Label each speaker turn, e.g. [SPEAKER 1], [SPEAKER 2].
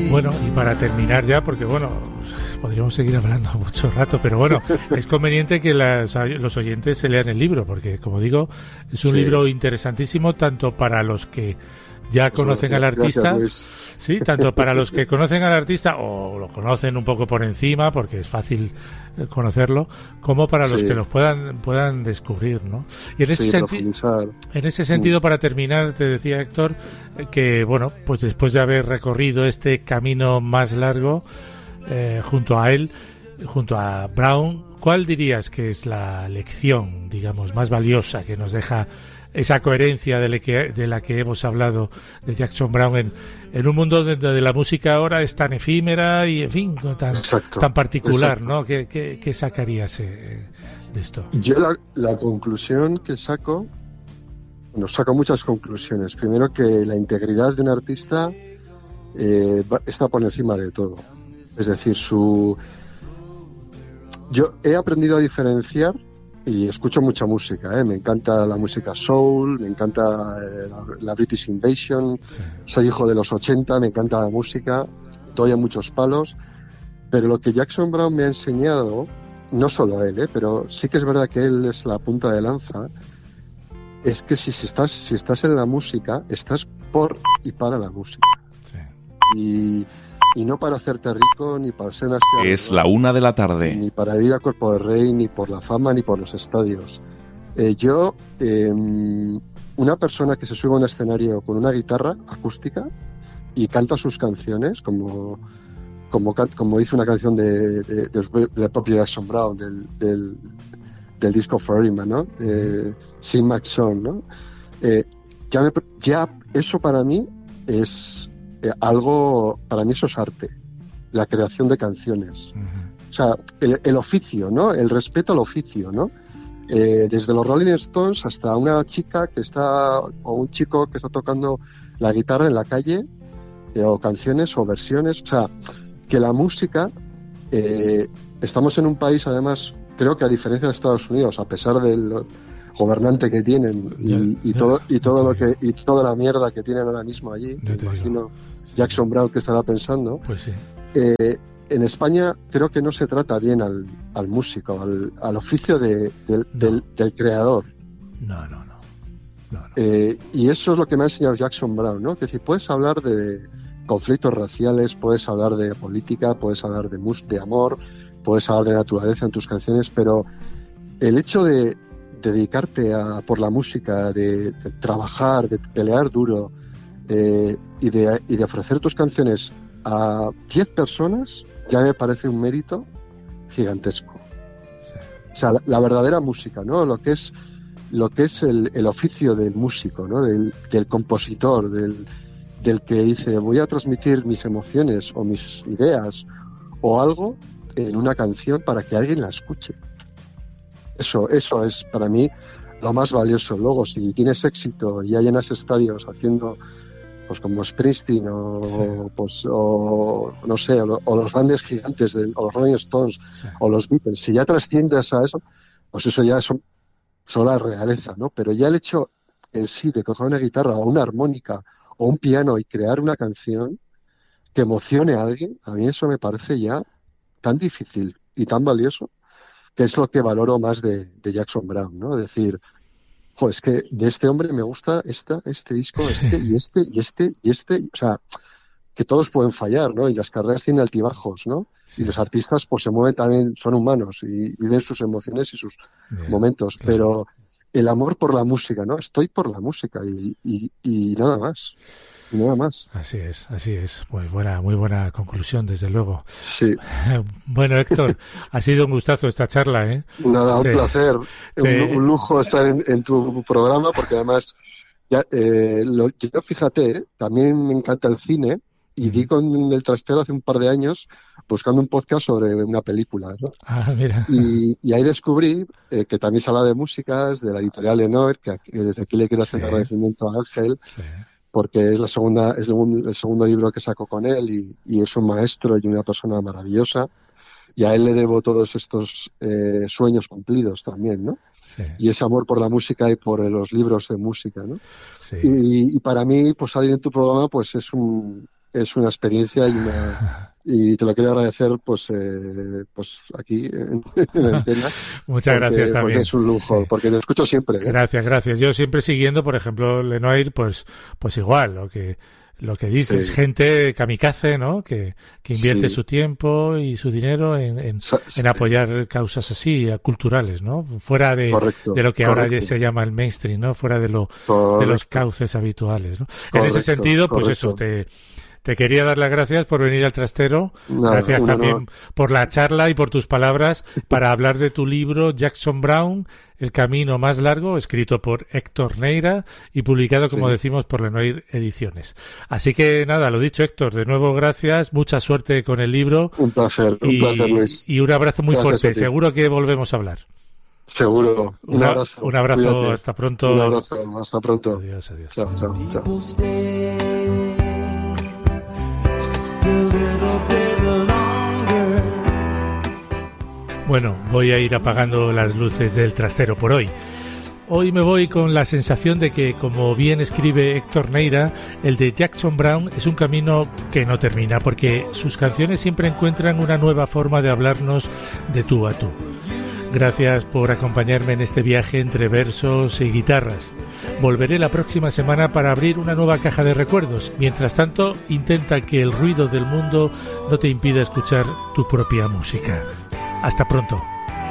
[SPEAKER 1] Bueno, y para terminar ya, porque bueno, podríamos seguir hablando mucho rato, pero bueno, es conveniente que los oyentes se lean el libro, porque como digo, es un libro interesantísimo tanto para los que ya conocen al artista, sí, tanto para los que conocen al artista o lo conocen un poco por encima, porque es fácil conocerlo, como para los que los puedan descubrir, ¿no? Y en ese sentido, para terminar, te decía Héctor que bueno, pues después de haber recorrido este camino más largo junto a él, junto a Brown, ¿cuál dirías que es la lección, digamos, más valiosa que nos deja esa coherencia de la que hemos hablado de Jackson Browne en un mundo donde la música ahora es tan efímera y, en fin, tan particular, ¿no? ¿Qué sacarías de esto?
[SPEAKER 2] Yo la conclusión que saco muchas conclusiones. Primero, que la integridad de un artista está por encima de todo. Es decir, yo he aprendido a diferenciar. Y escucho mucha música, me encanta la música soul, me encanta la British Invasion, soy hijo de los 80, me encanta la música, doy a muchos palos, pero lo que Jackson Browne me ha enseñado, no solo él, pero sí que es verdad que él es la punta de lanza, es que si estás en la música, estás por y para la música. Sí. Y no para hacerte rico, ni para ser nacional.
[SPEAKER 3] Es la 1:00 p.m.
[SPEAKER 2] Ni para ir a cuerpo de rey, ni por la fama, ni por los estadios. Una persona que se sube a un escenario con una guitarra acústica y canta sus canciones, como hizo una canción de propio Jackson Browne, del disco Forever, ¿no? Sing My Song, ¿no? Ya eso para mí es... para mí eso es arte, la creación de canciones. O sea, el oficio, ¿no? El respeto al oficio, ¿no? Desde los Rolling Stones hasta una chica o un chico que está tocando la guitarra en la calle, o canciones o versiones. O sea, que la música, estamos en un país, además, creo que a diferencia de Estados Unidos, a pesar del gobernante que tienen y toda la mierda que tienen ahora mismo allí, me imagino Jackson Browne que estará pensando.
[SPEAKER 1] Pues sí.
[SPEAKER 2] En España creo que no se trata bien al músico, al oficio del creador.
[SPEAKER 1] No.
[SPEAKER 2] Y eso es lo que me ha enseñado Jackson Browne, ¿no? Que si puedes hablar de conflictos raciales, puedes hablar de política, puedes hablar de amor, puedes hablar de naturaleza en tus canciones, pero el hecho de dedicarte por la música, de trabajar, de pelear duro, y de ofrecer tus canciones a 10 personas, ya me parece un mérito gigantesco. Sí. O sea, la verdadera música, ¿no? Lo que es el oficio del músico, ¿no? Del compositor, del que dice, voy a transmitir mis emociones o mis ideas o algo en una canción para que alguien la escuche. Eso es para mí lo más valioso. Luego, si tienes éxito y ya llenas estadios haciendo, pues como Springsteen o no sé, o los grandes gigantes o los Rolling Stones, o los Beatles, si ya trasciendes a eso, pues eso ya son la realeza, ¿no? Pero ya el hecho en sí de coger una guitarra o una armónica o un piano y crear una canción que emocione a alguien, a mí eso me parece ya tan difícil y tan valioso, que es lo que valoro más de Jackson Browne, ¿no? Es decir, es que de este hombre me gusta este disco, y este, o sea, que todos pueden fallar, ¿no? Y las carreras tienen altibajos, ¿no? Sí. Y los artistas pues se mueven también, son humanos y viven sus emociones y sus momentos, claro. Pero el amor por la música, ¿no? Estoy por la música y nada más. Y nada más.
[SPEAKER 1] Así es. Muy buena conclusión, desde luego.
[SPEAKER 2] Sí.
[SPEAKER 1] Bueno, Héctor, ha sido un gustazo esta charla, ¿eh?
[SPEAKER 2] Nada, un placer. Un lujo estar en tu programa, porque además, yo fíjate, también me encanta el cine, y di con el trastero hace un par de años buscando un podcast sobre una película, ¿no?
[SPEAKER 1] Ah, mira.
[SPEAKER 2] Y ahí descubrí que también se habla de músicas, de la editorial Lenoir, que desde aquí le quiero hacer un agradecimiento a Ángel. Sí. Porque es el segundo libro que saco con él y es un maestro y una persona maravillosa, y a él le debo todos estos sueños cumplidos también, ¿no? Sí. Y ese amor por la música y por los libros de música, ¿no? Sí. Y para mí, pues salir en tu programa, pues es es una experiencia y te lo quiero agradecer pues aquí en la antena.
[SPEAKER 1] Muchas gracias también.
[SPEAKER 2] Porque es un lujo, porque te escucho siempre.
[SPEAKER 1] Gracias. Yo siempre siguiendo, por ejemplo, Lenoir, pues igual, lo que dices, gente kamikaze, ¿no? Que invierte su tiempo y su dinero en apoyar causas así, culturales, ¿no? Fuera de lo que ahora se llama el mainstream, ¿no? Fuera de los cauces habituales, ¿no? En ese sentido, pues eso, te quería dar las gracias por venir al Trastero. Gracias también por la charla y por tus palabras para hablar de tu libro Jackson Browne, El camino más largo, escrito por Héctor Neira y publicado, como decimos, por Lenoir Ediciones. Así que nada, lo dicho, Héctor, de nuevo gracias, mucha suerte con el libro.
[SPEAKER 2] Un placer, Luis.
[SPEAKER 1] Y un abrazo muy fuerte. Seguro que volvemos a hablar.
[SPEAKER 2] Seguro. Un abrazo.
[SPEAKER 1] Un abrazo.
[SPEAKER 2] Cuídate.
[SPEAKER 1] Hasta pronto.
[SPEAKER 2] Un abrazo. Hasta pronto.
[SPEAKER 1] Adiós.
[SPEAKER 2] Chao.
[SPEAKER 1] Bueno, voy a ir apagando las luces del Trastero por hoy. Hoy me voy con la sensación de que, como bien escribe Héctor Neira, el de Jackson Browne es un camino que no termina, porque sus canciones siempre encuentran una nueva forma de hablarnos de tú a tú. Gracias por acompañarme en este viaje entre versos y guitarras. Volveré la próxima semana para abrir una nueva caja de recuerdos. Mientras tanto, intenta que el ruido del mundo no te impida escuchar tu propia música. Hasta pronto.